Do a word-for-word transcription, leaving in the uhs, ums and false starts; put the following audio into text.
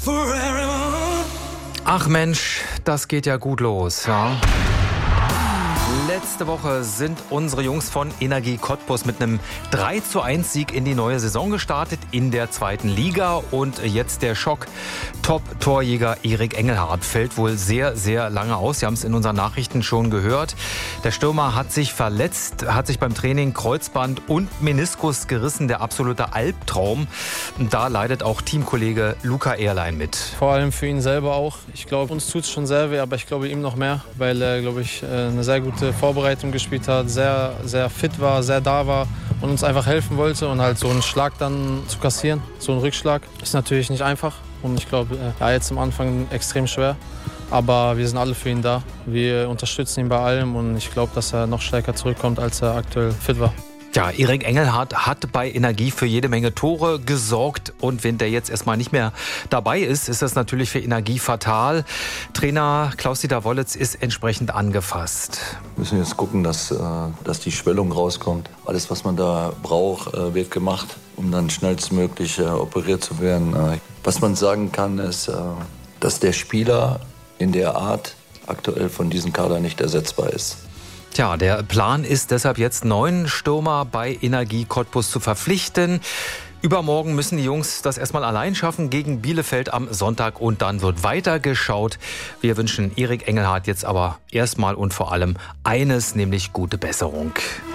Ach Mensch, das geht ja gut los, ja. Letzte Woche sind unsere Jungs von Energie Cottbus mit einem drei zu eins Sieg in die neue Saison gestartet in der zweiten Liga. Und jetzt der Schock. Top-Torjäger Erik Engelhardt fällt wohl sehr, sehr lange aus. Sie haben es in unseren Nachrichten schon gehört. Der Stürmer hat sich verletzt, hat sich beim Training Kreuzband und Meniskus gerissen. Der absolute Albtraum. Und da leidet auch Teamkollege Luca Ehrlein mit. Vor allem für ihn selber auch. Ich glaube, uns tut es schon sehr weh, aber ich glaube ihm noch mehr, weil er, glaube ich, eine sehr gute Vorbereitung gespielt hat, sehr, sehr fit war, sehr da war und uns einfach helfen wollte. Und halt so einen Schlag dann zu kassieren, so einen Rückschlag, ist natürlich nicht einfach. Und ich glaube, ja, jetzt am Anfang extrem schwer. Aber wir sind alle für ihn da. Wir unterstützen ihn bei allem und ich glaube, dass er noch stärker zurückkommt, als er aktuell fit war. Ja, Erik Engelhardt hat bei Energie für jede Menge Tore gesorgt und wenn der jetzt erstmal nicht mehr dabei ist, ist das natürlich für Energie fatal. Trainer Klaus-Dieter Wollitz ist entsprechend angefasst. Wir müssen jetzt gucken, dass, dass die Schwellung rauskommt. Alles, was man da braucht, wird gemacht, um dann schnellstmöglich operiert zu werden. Was man sagen kann, ist, dass der Spieler in der Art aktuell von diesem Kader nicht ersetzbar ist. Tja, der Plan ist deshalb jetzt, neun Stürmer bei Energie Cottbus zu verpflichten. Übermorgen müssen die Jungs das erstmal allein schaffen gegen Bielefeld am Sonntag und dann wird weitergeschaut. Wir wünschen Erik Engelhardt jetzt aber erstmal und vor allem eines, nämlich gute Besserung.